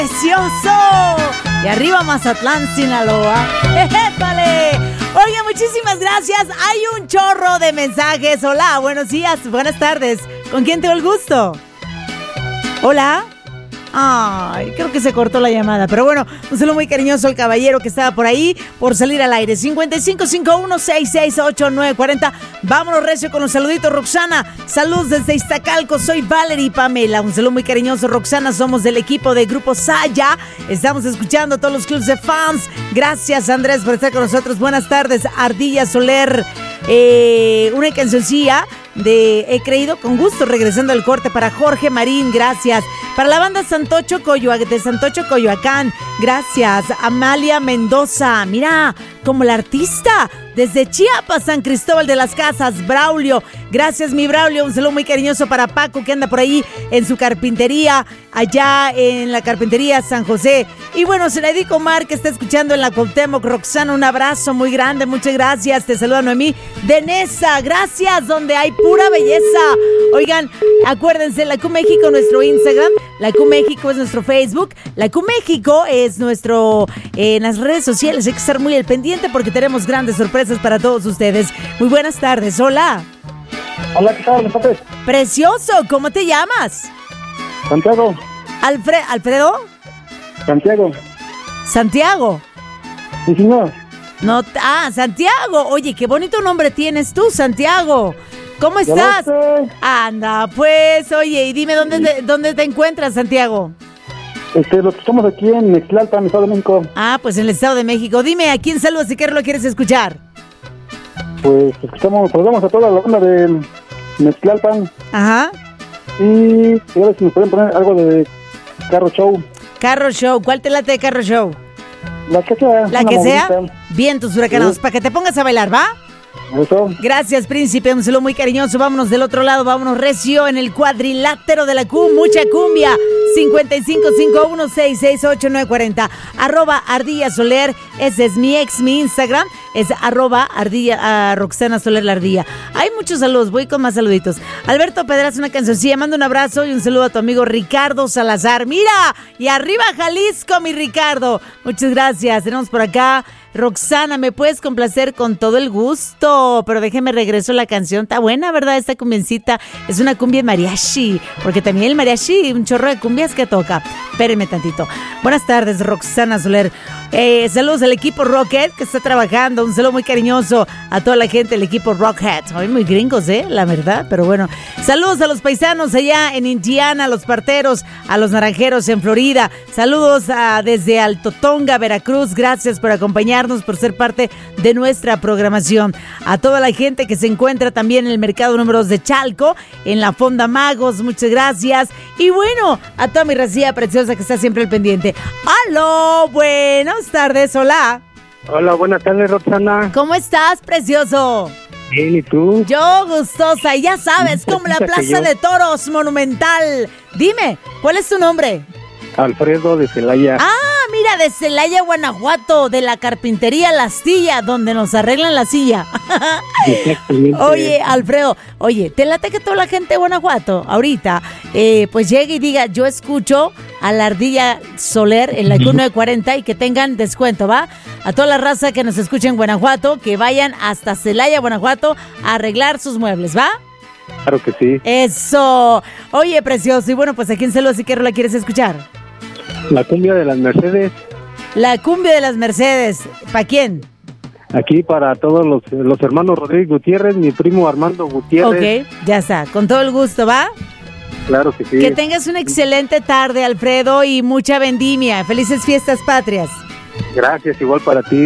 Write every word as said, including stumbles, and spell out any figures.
Precioso. Y arriba Mazatlán, Sinaloa. ¡Épale! Oiga, muchísimas gracias. Hay un chorro de mensajes. Hola, buenos días, buenas tardes. ¿Con quién tengo el gusto? Hola. Ay, creo que se cortó la llamada. Pero bueno, un saludo muy cariñoso al caballero que estaba por ahí por salir al aire. cincuenta y cinco cincuenta y uno sesenta y seis ochenta y nueve cuarenta. Vámonos recio con los saluditos, Roxana. Saludos desde Iztacalco. Soy Valerie Pamela. Un saludo muy cariñoso, Roxana. Somos del equipo de Grupo Saya. Estamos escuchando a todos los clubs de fans. Gracias, Andrés, por estar con nosotros. Buenas tardes, Ardilla Soler. Eh, una cancioncilla de He Creído, con gusto, regresando al corte para Jorge Marín, gracias. Para la banda Santocho Coyoacán, de Santocho Coyoacán, gracias. Amalia Mendoza, mira, como la artista, desde Chiapas, San Cristóbal de las Casas, Braulio, gracias mi Braulio, un saludo muy cariñoso para Paco que anda por ahí en su carpintería, allá en la carpintería San José. Y bueno, Zenedico Omar que está escuchando en la Cuauhtémoc. Roxana, un abrazo muy grande, muchas gracias. Te saluda Noemí de Nesa, gracias, donde hay pura belleza. Oigan, acuérdense, La Q México, nuestro Instagram, La Q México es nuestro Facebook, La Q México es nuestro, eh, en las redes sociales. Hay que estar muy al pendiente porque tenemos grandes sorpresas para todos ustedes. Muy buenas tardes, hola. Hola, ¿qué tal? Buenas tardes. Precioso, ¿cómo te llamas? Santiago. Alfre- ¿Alfredo? Santiago. Santiago. Sí, señor. No, ah, Santiago. Oye, qué bonito nombre tienes tú, Santiago. ¿Cómo estás? Yo lo sé. Anda, pues, oye, y dime dónde te, dónde te encuentras, Santiago. Este, los que estamos aquí en Mextlalpan, Estado de México. Ah, pues en el Estado de México. Dime, ¿a quién saludas si quieres lo quieres escuchar? Pues escuchamos, saludamos a toda la banda de Mextlalpan. Ajá. Y a ver si nos pueden poner algo de Carro Show. Carro Show. ¿Cuál te late de Carro Show? La que sea. La una que sea. movidita. Bien, tus huracanados, Sí. para que te pongas a bailar, ¿va? Eso. Gracias, príncipe, un saludo muy cariñoso. Vámonos del otro lado, vámonos recio en el cuadrilátero de la Q, mucha cumbia. cincuenta y cinco cincuenta y uno sesenta y seis ochenta y nueve cuarenta. Arroba Ardilla Soler, ese es mi ex, mi Instagram, es arroba Ardilla, uh, Roxana Soler la Ardilla. Hay muchos saludos, voy con más saluditos. Alberto Pedraza, una cancioncilla, manda un abrazo y un saludo a tu amigo Ricardo Salazar. Mira, y arriba Jalisco, mi Ricardo. Muchas gracias, tenemos por acá Roxana, me puedes complacer con todo el gusto, pero déjeme regreso la canción, está buena, ¿verdad? Esta cumbiencita es una cumbia mariachi, porque también el mariachi, un chorro de cumbias que toca. Espérenme tantito. Buenas tardes, Roxana Soler. Eh, saludos al equipo Rocket que está trabajando, un saludo muy cariñoso a toda la gente del equipo Rockhead. Hoy muy gringos, eh, la verdad, pero bueno. Saludos a los paisanos allá en Indiana, a los parteros, a los naranjeros en Florida. Saludos a, desde Alto Tonga, Veracruz. Gracias por acompañarnos, por ser parte de nuestra programación. A toda la gente que se encuentra también en el mercado número dos de Chalco, en la Fonda Magos, muchas gracias. Y bueno, a toda mi racía preciosa que está siempre al pendiente. ¡Aló! Buenas tardes, hola. Hola, buenas tardes, Roxana. ¿Cómo estás, precioso? Bien, ¿y tú? Yo gustosa, y ya sabes, como la Plaza de Toros Monumental. Dime, ¿cuál es tu nombre? Alfredo de Celaya. Ah, mira, de Celaya, Guanajuato, de la carpintería La Astilla, donde nos arreglan la silla. Oye, Alfredo, oye, ¿te late que toda la gente de Guanajuato ahorita eh, pues llegue y diga, yo escucho a la Ardilla Soler en la Q novecientos cuarenta y que tengan descuento, ¿va? A toda la raza que nos escuche en Guanajuato, que vayan hasta Celaya, Guanajuato, a arreglar sus muebles, ¿va? Claro que sí. Eso. Oye, precioso, y bueno, pues ¿a quién saludos si quiero la quieres escuchar? La cumbia de las Mercedes. La cumbia de las Mercedes, ¿para quién? Aquí para todos los, los hermanos Rodríguez Gutiérrez, mi primo Armando Gutiérrez. Ok, ya está, con todo el gusto, ¿va? Claro que sí. Que tengas una excelente tarde, Alfredo, y mucha vendimia. Felices fiestas patrias. Gracias, igual para ti.